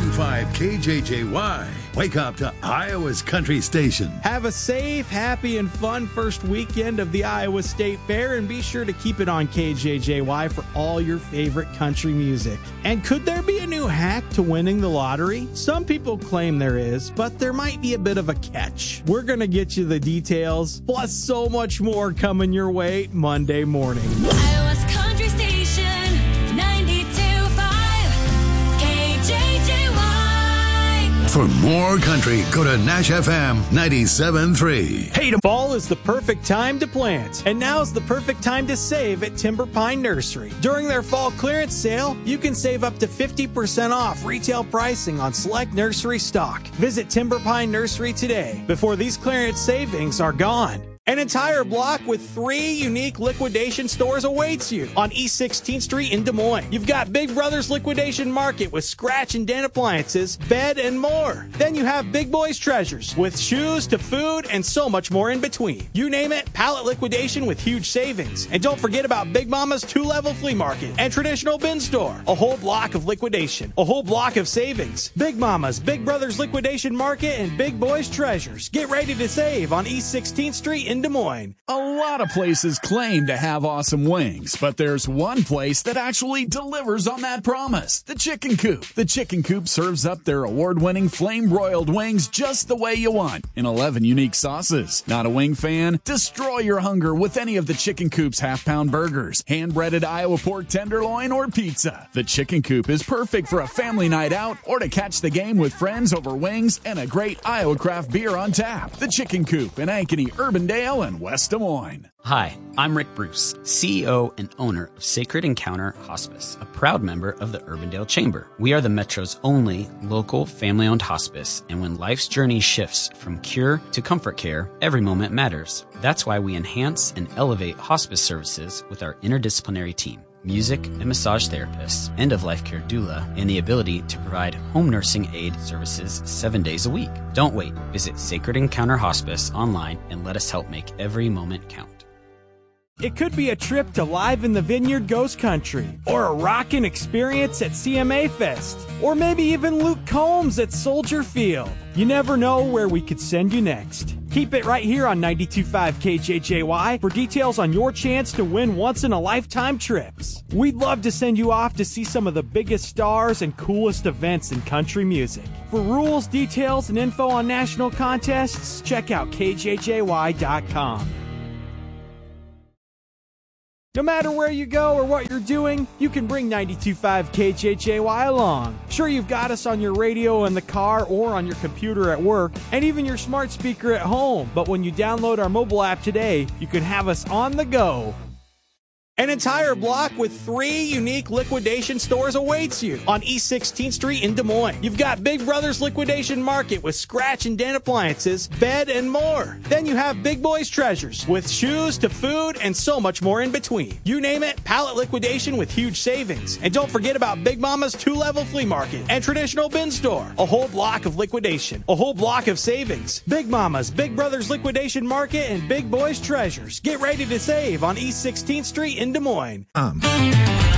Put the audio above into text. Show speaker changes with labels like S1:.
S1: 92.5 KJJY. Wake up to Iowa's country station.
S2: Have a safe, happy, and fun first weekend of the Iowa State Fair, and be sure to keep it on KJJY for all your favorite country music. And could there be a new hack to winning the lottery? Some people claim there is, but there might be a bit of a catch. We're going to get you the details, plus so much more coming your way Monday morning.
S3: Iowa's country station, 92.5 KJJY.
S1: For more country, go to Nash FM 97.3.
S2: Hey, fall is the perfect time to plant, and now's the perfect time to save at Timber Pine Nursery. During their fall clearance sale, you can save up to 50% off retail pricing on select nursery stock. Visit Timber Pine Nursery today before these clearance savings are gone. An entire block with 3 unique liquidation stores awaits you on East 16th Street in Des Moines. You've got Big Brothers Liquidation Market with scratch and dent appliances, bed, and more. Then you have Big Boys Treasures with shoes to food and so much more in between. You name it, pallet liquidation with huge savings. And don't forget about Big Mama's 2-level flea market and traditional bin store. A whole block of liquidation, a whole block of savings. Big Mama's, Big Brothers Liquidation Market, and Big Boys Treasures. Get ready to save on East 16th Street in Des Moines.
S4: A lot of places claim to have awesome wings, but there's one place that actually delivers on that promise. The Chicken Coop. The Chicken Coop serves up their award-winning flame-broiled wings just the way you want, in 11 unique sauces. Not a wing fan? Destroy your hunger with any of the Chicken Coop's half-pound burgers, hand-breaded Iowa pork tenderloin, or pizza. The Chicken Coop is perfect for a family night out or to catch the game with friends over wings and a great Iowa craft beer on tap. The Chicken Coop in Ankeny, Urbandale, and West Des Moines.
S5: Hi, I'm Rick Bruce, CEO and owner of Sacred Encounter Hospice, a proud member of the Urbandale Chamber. We are the Metro's only local family-owned hospice, and when life's journey shifts from cure to comfort care, every moment matters. That's why we enhance and elevate hospice services with our interdisciplinary team. Music and massage therapists, end-of-life care doula, and the ability to provide home nursing aid services 7 days a week. Don't wait. Visit Sacred Encounter Hospice online and let us help make every moment count.
S2: It could be a trip to Live in the Vineyard Ghost Country, or a rockin' experience at CMA Fest, or maybe even Luke Combs at Soldier Field. You never know where we could send you next. Keep it right here on 92.5 KJJY for details on your chance to win once-in-a-lifetime trips. We'd love to send you off to see some of the biggest stars and coolest events in country music. For rules, details, and info on national contests, check out KJJY.com. No matter where you go or what you're doing, you can bring 92.5 KJJY along. Sure, you've got us on your radio in the car or on your computer at work, and even your smart speaker at home. But when you download our mobile app today, you can have us on the go. An entire block with 3 unique liquidation stores awaits you on East 16th Street in Des Moines. You've got Big Brothers Liquidation Market with scratch and dent appliances, bed, and more. Then you have Big Boys Treasures with shoes to food and so much more in between. You name it, pallet liquidation with huge savings. And don't forget about Big Mama's 2-level flea market and traditional bin store. A whole block of liquidation, a whole block of savings. Big Mama's, Big Brothers Liquidation Market, and Big Boys Treasures. Get ready to save on East 16th Street in Des Moines.